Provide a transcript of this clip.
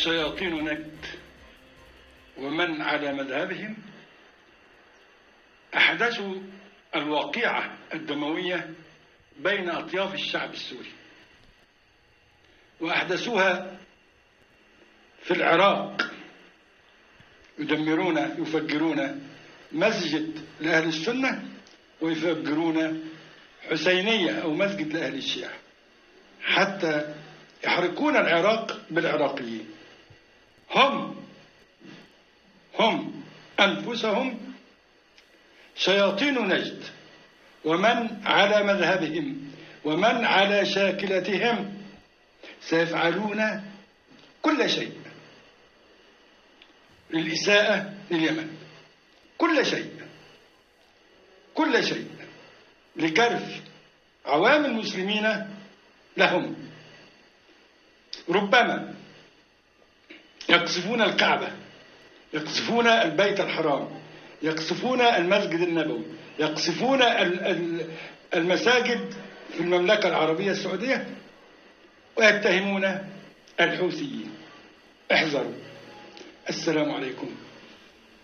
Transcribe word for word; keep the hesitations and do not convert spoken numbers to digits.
شياطين نجد ومن على مذهبهم أحدثوا الواقعة الدموية بين أطياف الشعب السوري، وأحدثوها في العراق، يدمرون يفجرون مسجد لأهل السنة ويفجرون حسينية أو مسجد لأهل الشيعة، حتى يحرقون العراق بالعراقيين. هم هم أنفسهم شياطين نجد ومن على مذهبهم ومن على شاكلتهم سيفعلون كل شيء للإساءة لليمن، كل شيء كل شيء لكرف عوام المسلمين لهم. ربما يقصفون الكعبة، يقصفون البيت الحرام، يقصفون المسجد النبوي، يقصفون المساجد في المملكة العربية السعودية، ويتهمون الحوثيين. احذروا. السلام عليكم.